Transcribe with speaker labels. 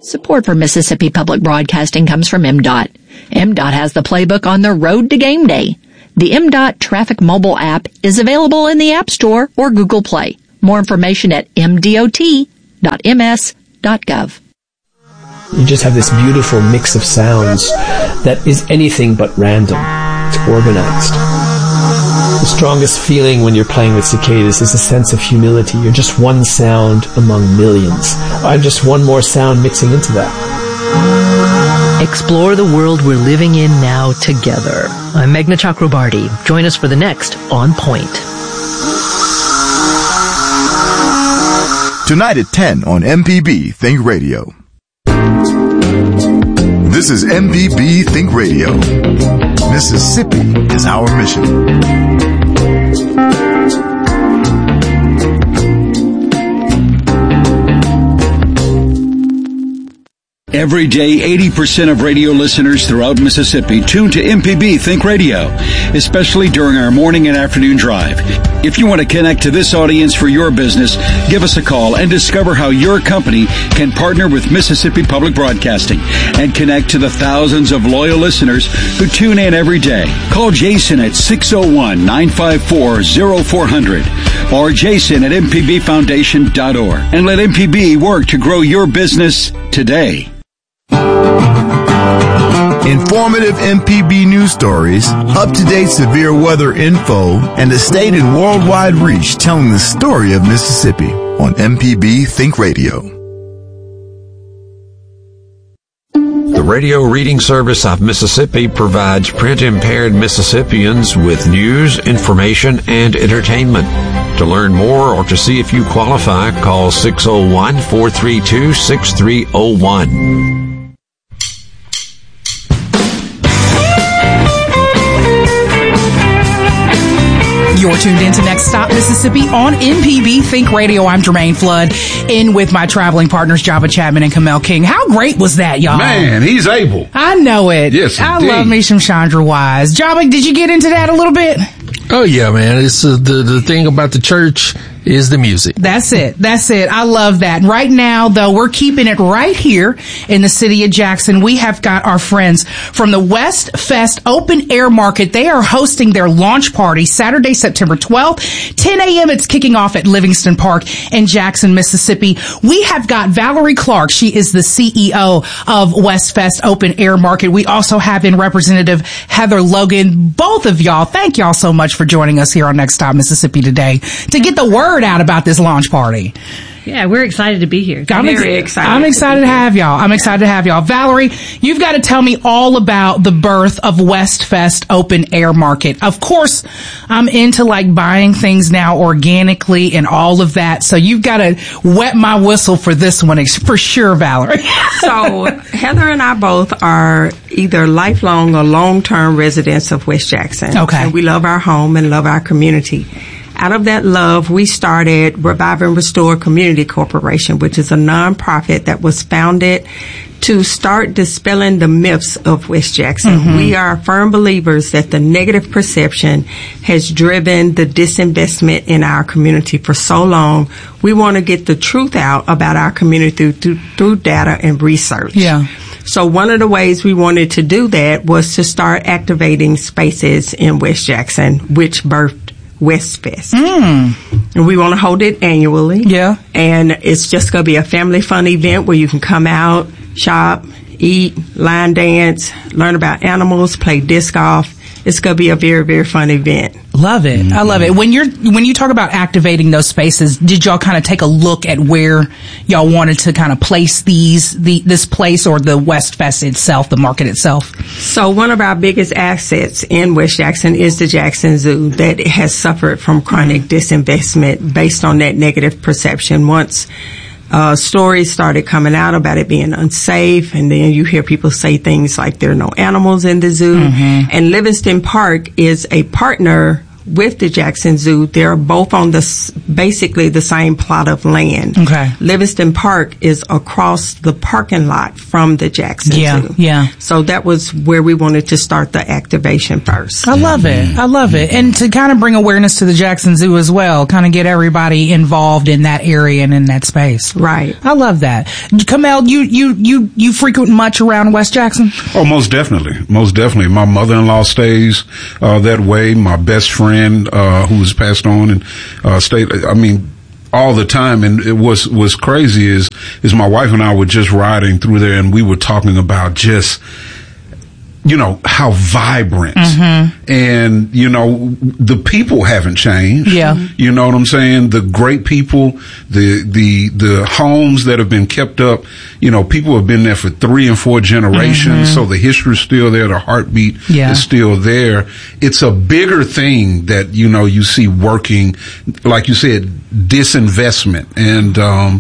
Speaker 1: Support for Mississippi Public Broadcasting comes from MDOT. MDOT has the playbook on the road to game day. The MDOT Traffic mobile app is available in the App Store or Google Play. More information at mdot.ms.gov.
Speaker 2: You just have this beautiful mix of sounds that is anything but random. It's organized. The strongest feeling when you're playing with cicadas is a sense of humility. You're just one sound among millions. I'm just one more sound mixing into that.
Speaker 3: Explore the world we're living in now together. I'm Meghna Chakrabarty. Join us for the next On Point.
Speaker 4: Tonight at 10 on MPB Think Radio. This is MPB Think Radio. Mississippi is our mission.
Speaker 5: Every day, 80% of radio listeners throughout Mississippi tune to MPB Think Radio, especially during our morning and afternoon drive. If you want to connect to this audience for your business, give us a call and discover how your company can partner with Mississippi Public Broadcasting and connect to the thousands of loyal listeners who tune in every day. Call Jason at 601-954-0400 or jason at mpbfoundation.org and let MPB work to grow your business today.
Speaker 4: Informative MPB news stories, up-to-date severe weather info, and a state and worldwide reach telling the story of Mississippi on MPB Think Radio.
Speaker 6: The Radio Reading Service of Mississippi provides print-impaired Mississippians with news, information, and entertainment. To learn more or to see if you qualify, call 601-432-6301.
Speaker 7: You're tuned in to Next Stop Mississippi on MPB Think Radio. I'm Jermaine Flood, in with my traveling partners, Java Chapman and Kamel King. How great was that, y'all?
Speaker 8: Man, he's able.
Speaker 7: I know it.
Speaker 8: Yes,
Speaker 7: I
Speaker 8: indeed.
Speaker 7: love me some Chandra Wise. Java, did you get into that a little bit?
Speaker 9: Oh, yeah, man. It's the thing about the church is the music.
Speaker 7: That's it. I love that. Right now, though, we're keeping it right here in the city of Jackson. We have got our friends from the West Fest Open Air Market. They are hosting their launch party Saturday, September 12th, 10 a.m. It's kicking off at Livingston Park in Jackson, Mississippi. We have got Valerie Clark. She is the CEO of West Fest Open Air Market. We also have in Representative Heather Logan. Both of y'all, thank y'all so much for joining us here on Next Stop Mississippi today to get the word out about this launch party.
Speaker 10: Yeah, we're excited to be here.
Speaker 7: I'm excited to have y'all. Valerie, you've got to tell me all about the birth of West Fest Open Air Market. Of course, I'm into buying things now organically and all of that. So you've got to wet my whistle for this one for sure, Valerie.
Speaker 11: So Heather and I both are either lifelong or long-term residents of West Jackson.
Speaker 7: Okay.
Speaker 11: And we love our home and love our community. Out of that love, we started Revive and Restore Community Corporation, which is a nonprofit that was founded to start dispelling the myths of West Jackson. Mm-hmm. We are firm believers that the negative perception has driven the disinvestment in our community for so long. We want to get the truth out about our community through data and research.
Speaker 7: Yeah.
Speaker 11: So one of the ways we wanted to do that was to start activating spaces in West Jackson, which birthed West Fest. And we want to hold it annually.
Speaker 7: Yeah.
Speaker 11: And it's just going to be a family fun event where you can come out, shop, eat, line dance, learn about animals, play disc golf. It's going to be a very, very fun event.
Speaker 7: Love it. I love it. When you talk about activating those spaces, did y'all kind of take a look at where y'all wanted to kind of place this place or the West Fest itself, the market itself?
Speaker 11: So one of our biggest assets in West Jackson is the Jackson Zoo that has suffered from chronic disinvestment based on that negative perception. Once stories started coming out about it being unsafe, and then you hear people say things like there are no animals in the zoo. Mm-hmm. And Livingston Park is a partner with the Jackson Zoo. They're both on basically the same plot of land.
Speaker 7: Okay.
Speaker 11: Livingston Park is across the parking lot from the Jackson Zoo.
Speaker 7: Yeah.
Speaker 11: So that was where we wanted to start the activation first.
Speaker 7: I love it. I love it. And to kind of bring awareness to the Jackson Zoo as well, kind of get everybody involved in that area and in that space.
Speaker 11: Right.
Speaker 7: I love that. Kamel, you frequent much around West Jackson?
Speaker 8: Oh, most definitely. Most definitely. My mother-in-law stays that way. My best friend who's passed on and stayed, I mean, all the time. And it was crazy is my wife and I were just riding through there, and we were talking about just, you know, how vibrant and, you know, the people haven't changed.
Speaker 7: Yeah.
Speaker 8: You know what I'm saying? The great people, the homes that have been kept up, you know, people have been there for 3 and 4 generations. So the history's still there. The heartbeat is still there. It's a bigger thing that, you know, you see working, like you said, disinvestment. And,